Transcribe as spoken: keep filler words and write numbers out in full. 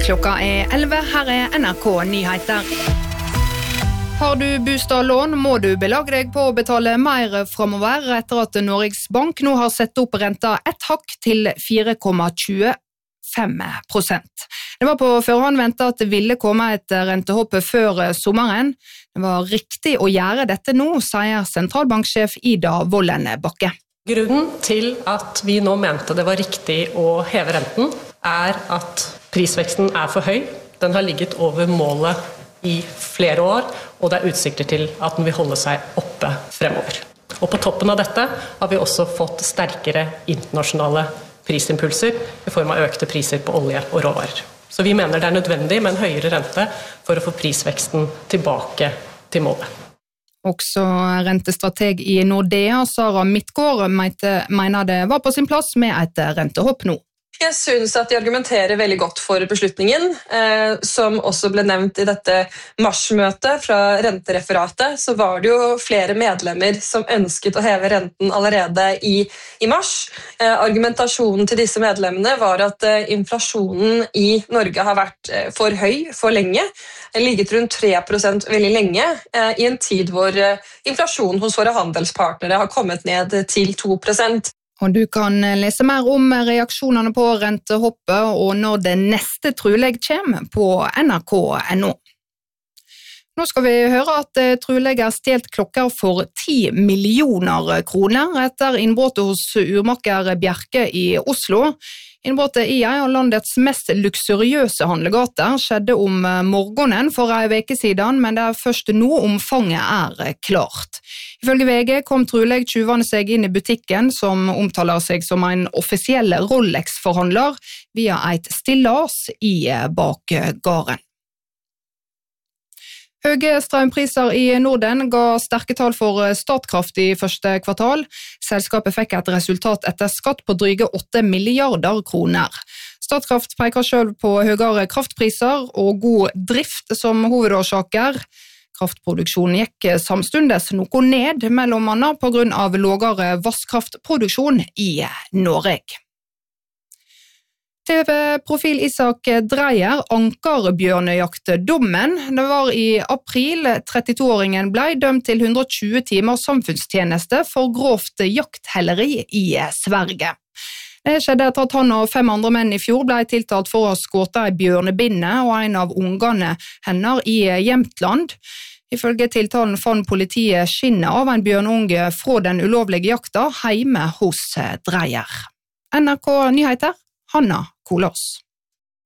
Klokka er elleve, her er N R K Nyheter. Har du bostadlån, må du belage deg på å betale mer fremover etter at Norges Bank nå har sett opp renta ett hakk til fire komma tjuefem prosent. Det var på forhånd ventet at det ville komme et rentehopp før sommeren. Det var riktig å gjøre dette nå, sier sentralbanksjef Ida Wolden Bakke. Grunnen til at vi nå mente det var riktig å heve renten, er at prisveksten er for høy. Den har ligget over målet i flere år, og det er utsikter til at den vil holde seg oppe fremover. Og på toppen av dette har vi også fått sterkere internasjonale prisimpulser i form av økte priser på olje og råvarer. Så vi mener det er nødvendig med en høyere rente for å få prisveksten tilbake til målet. Også rentestrateg i Nordea, Sara Midtgaard, mener det var på sin plass med et rentehopp nå. Jeg synes at de argumenterer veldig godt for beslutningen, eh, som også ble nevnt i dette marsmøtet fra rentereferatet, så var det jo flere medlemmer som ønsket å heve renten allerede i, i mars. Eh, argumentasjonen til disse medlemmene var at eh, inflasjonen i Norge har vært eh, for høy for lenge, ligget rundt tre prosent veldig lenge, eh, i en tid hvor eh, inflasjonen hos våre handelspartnere har kommet ned til to prosent. Og du kan lese mer om reaksjonene på rentehoppet og når det neste trolig kommer på N R K punktum N O. Nå skal vi høre at det trolig er stjelt klokker for ti millioner kroner etter innbruddet hos urmaker Bjerke i Oslo. Innbruddet i en av landets mest luksuriøse handlegater skjedde om morgenen for en uke siden, men det er først nå omfanget er klart. Ifølge V G kom trolig tjuvene seg inn i butikken, som omtaler seg som en offisiell Rolex-forhandler, via et stillas i bakgården. Høye strømpriser i Norden ga sterke tall for Statkraft i første kvartal. Selskapet fikk et resultat etter skatt på dryge åtte milliarder kroner. Statkraft peker selv på høyere kraftpriser og god drift som hovedårsaker. Kraftproduksjonen gikk samstundes noe ned, mellom annet på grunn av lavere vasskraftproduksjon i Norge. T V-profil Isak Dreyer anker bjørnejaktdommen. Det var i april trettito-åringen ble dømt til hundre og tjue timer samfunnstjeneste for grovt jakthelleri i Sverige. Det skjedde etter at han og fem andre menn i fjor ble tiltalt for å ha skutt ei bjørnebinne og en av ungene hennes i Jämtland. Ifølge tiltalen fant politiet skinnet av en bjørnunge fra den ulovlige jakta hjemme hos Dreyer. N R K Nyheter, Hanna Kolås.